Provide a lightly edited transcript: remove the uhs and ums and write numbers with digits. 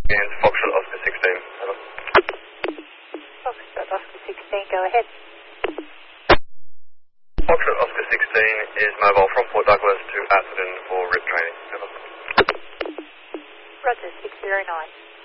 And Foxtrot Oscar 16. Over. Foxtrot Oscar 16, go ahead. Foxtrot Oscar 16 is mobile from Port Douglas to Atherton for RIP training. Over. Roger, 609.